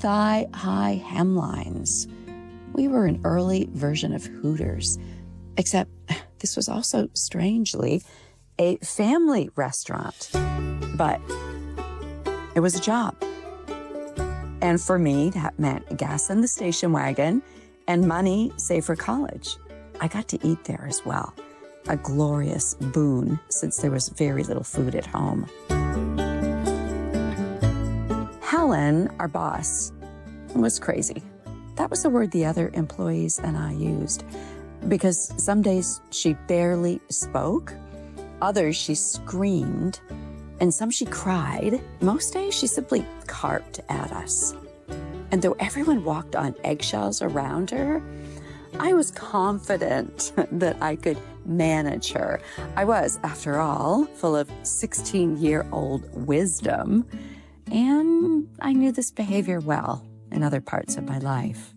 thigh-high hemlines. We were an early version of Hooters, except this was also, strangely, a family restaurant. But it was a job. And for me, that meant gas in the station wagon and money saved for college. I got to eat there as well. A glorious boon, since there was very little food at home. Helen, our boss, was crazy. That was the word the other employees and I used, because some days she barely spoke, others she screamed, and some she cried. Most days she simply carped at us. And though everyone walked on eggshells around her, I was confident that I could manage her. I was, after all, full of 16-year-old wisdom, and I knew this behavior well in other parts of my life.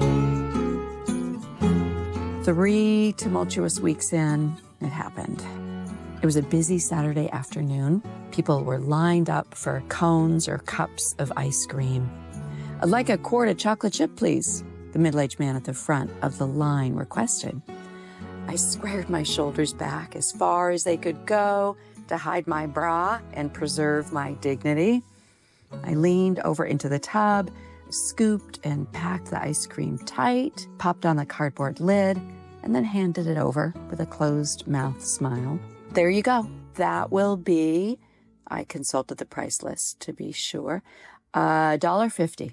3 tumultuous weeks in, it happened. It was a busy Saturday afternoon. People were lined up for cones or cups of ice cream. "I'd like a quart of chocolate chip, please," the middle-aged man at the front of the line requested. I squared my shoulders back as far as they could go to hide my bra and preserve my dignity. I leaned over into the tub, scooped and packed the ice cream tight, popped on the cardboard lid, and then handed it over with a closed-mouth smile. "There you go. That will be," I consulted the price list to be sure, $1.50.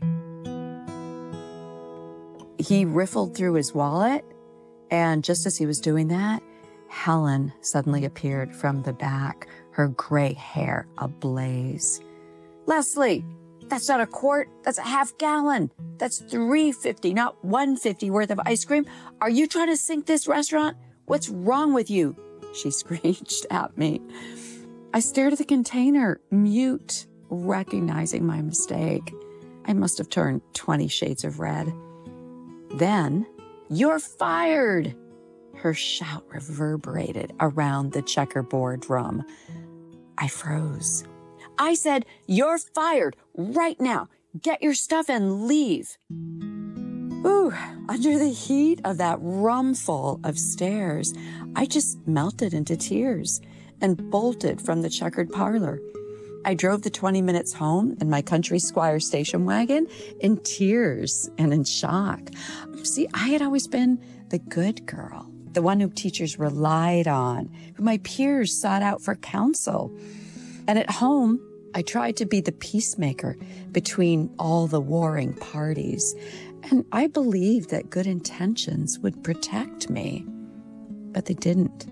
He riffled through his wallet, and just as he was doing that, Helen suddenly appeared from the back, her gray hair ablaze. "Leslie, that's not a quart, that's a half gallon. That's $3.50, not $1.50 worth of ice cream. Are you trying to sink this restaurant? What's wrong with you?" she screeched at me. I stared at the container, mute, recognizing my mistake. I must have turned 20 shades of red. Then, "You're fired!" Her shout reverberated around the checkerboard room. I froze. "I said, you're fired right now. Get your stuff and leave." Ooh, under the heat of that roomful of stares, I just melted into tears and bolted from the checkered parlor. I drove the 20 minutes home in my Country Squire station wagon in tears and in shock. See, I had always been the good girl, the one who teachers relied on, who my peers sought out for counsel. And at home, I tried to be the peacemaker between all the warring parties. And I believed that good intentions would protect me, but they didn't.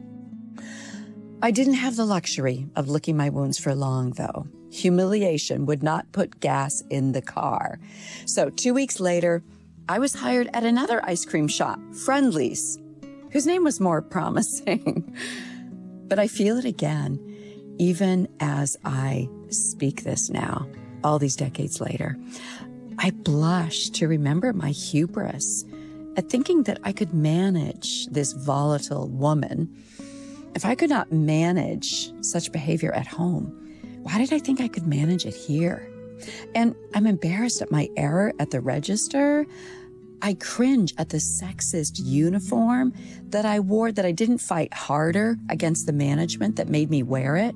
I didn't have the luxury of licking my wounds for long, though. Humiliation would not put gas in the car. So 2 weeks later, I was hired at another ice cream shop, Friendly's, whose name was more promising. But I feel it again, even as I speak this now, all these decades later. I blush to remember my hubris at thinking that I could manage this volatile woman. If I could not manage such behavior at home, why did I think I could manage it here? And I'm embarrassed at my error at the register. I cringe at the sexist uniform that I wore, that I didn't fight harder against the management that made me wear it.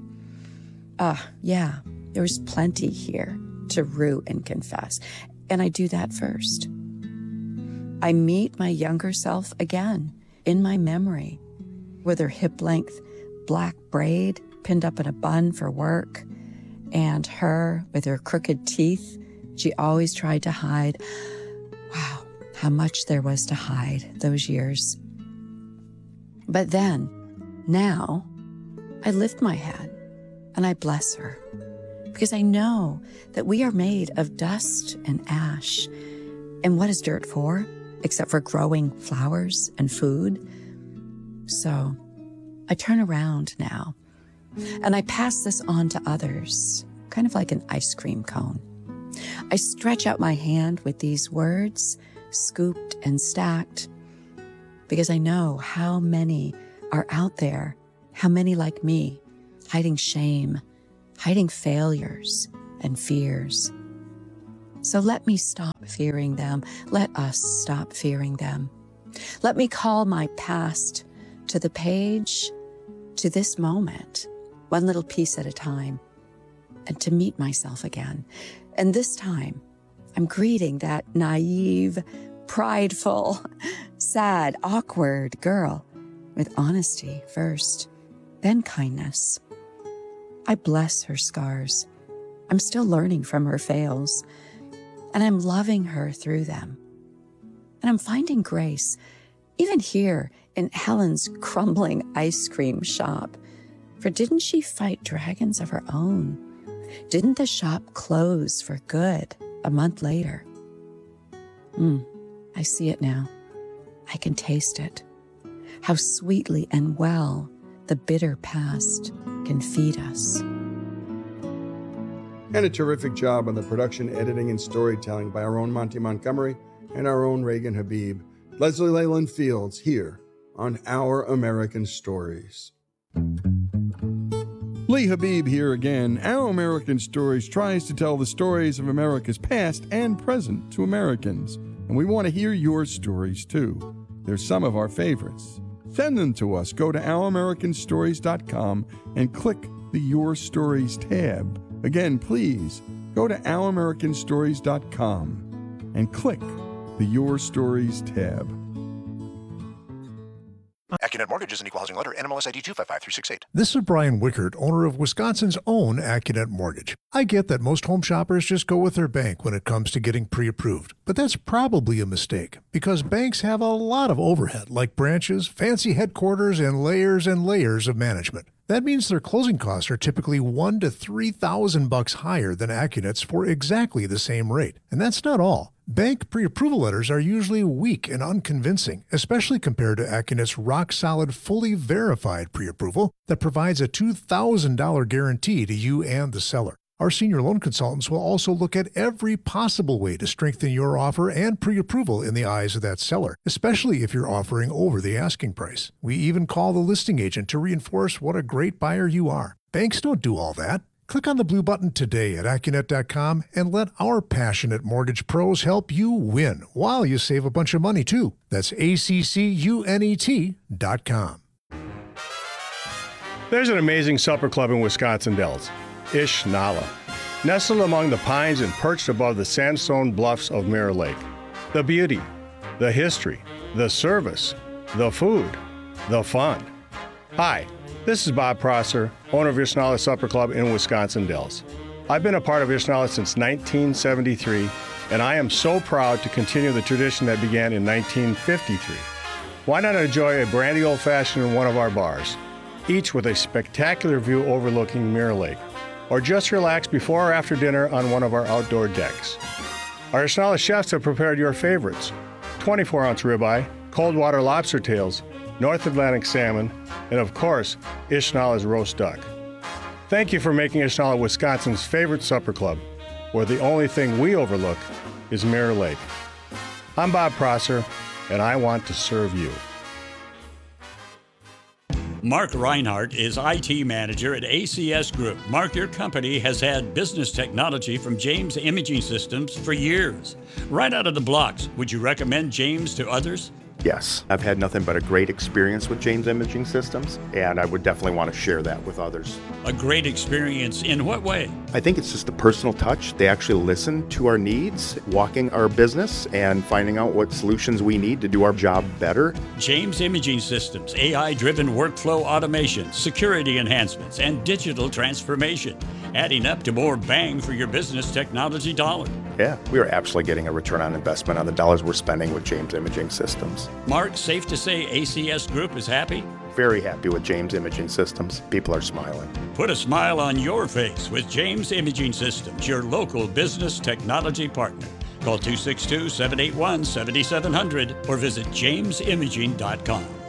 Yeah, there was plenty here to rue and confess. And I do that first. I meet my younger self again in my memory, with her hip-length black braid pinned up in a bun for work, and her with her crooked teeth she always tried to hide. Wow, how much there was to hide those years. But then, now, I lift my head and I bless her, because I know that we are made of dust and ash. And what is dirt for, except for growing flowers and food? So I turn around now and I pass this on to others, kind of like an ice cream cone. I stretch out my hand with these words, scooped and stacked, because I know how many are out there, how many like me, hiding shame, hiding failures and fears. So let me stop fearing them. Let us stop fearing them. Let me call my past to the page, to this moment, one little piece at a time, and to meet myself again. And this time, I'm greeting that naive, prideful, sad, awkward girl with honesty first, then kindness. I bless her scars. I'm still learning from her fails, and I'm loving her through them. And I'm finding grace, even here in Helen's crumbling ice cream shop. For didn't she fight dragons of her own? Didn't the shop close for good a month later? I see it now. I can taste it. How sweetly and well the bitter past can feed us. And a terrific job on the production, editing, and storytelling by our own Monty Montgomery and our own Reagan Habib. Leslie Leyland Fields here on Our American Stories. Lee Habib here again. Our American Stories tries to tell the stories of America's past and present to Americans. And we want to hear your stories too. They're some of our favorites. Send them to us. Go to ouramericanstories.com and click the Your Stories tab. Again, please go to ouramericanstories.com and click the Your Stories tab. AccuNet Mortgage is an equal housing lender. NMLS ID 255368. This is Brian Wickert, owner of Wisconsin's own AccuNet Mortgage. I get that most home shoppers just go with their bank when it comes to getting pre-approved, but that's probably a mistake because banks have a lot of overhead, like branches, fancy headquarters, and layers of management. That means their closing costs are typically $1,000 to $3,000 higher than AccuNet's for exactly the same rate. And that's not all. Bank pre-approval letters are usually weak and unconvincing, especially compared to AccuNet's rock-solid, fully verified pre-approval that provides a $2,000 guarantee to you and the seller. Our senior loan consultants will also look at every possible way to strengthen your offer and pre-approval in the eyes of that seller, especially if you're offering over the asking price. We even call the listing agent to reinforce what a great buyer you are. Banks don't do all that. Click on the blue button today at AccuNet.com and let our passionate mortgage pros help you win while you save a bunch of money too. That's ACCUNET.com. There's an amazing supper club in Wisconsin Dells, Ish Nala, nestled among the pines and perched above the sandstone bluffs of Mirror Lake. The beauty, the history, the service, the food, the fun. Hi, this is Bob Prosser, owner of Ish Nala Supper Club in Wisconsin Dells. I've been a part of Ish Nala since 1973, and I am so proud to continue the tradition that began in 1953. Why not enjoy a brandy old-fashioned in one of our bars, each with a spectacular view overlooking Mirror Lake, or just relax before or after dinner on one of our outdoor decks. Our Ish Nala chefs have prepared your favorites: 24-ounce ribeye, cold water lobster tails, North Atlantic salmon, and of course, Ish Nala's roast duck. Thank you for making Ish Nala Wisconsin's favorite supper club, where the only thing we overlook is Mirror Lake. I'm Bob Prosser, and I want to serve you. Mark Reinhardt is IT manager at ACS Group. Mark, your company has had business technology from James Imaging Systems for years. Right out of the blocks, would you recommend James to others? Yes, I've had nothing but a great experience with James Imaging Systems, and I would definitely want to share that with others. A great experience in what way? I think it's just a personal touch. They actually listen to our needs, walking our business, and finding out what solutions we need to do our job better. James Imaging Systems, AI-driven workflow automation, security enhancements, and digital transformation, adding up to more bang for your business technology dollar. Yeah, we are absolutely getting a return on investment on the dollars we're spending with James Imaging Systems. Mark, safe to say ACS Group is happy? Very happy with James Imaging Systems. People are smiling. Put a smile on your face with James Imaging Systems, your local business technology partner. Call 262-781-7700 or visit jamesimaging.com.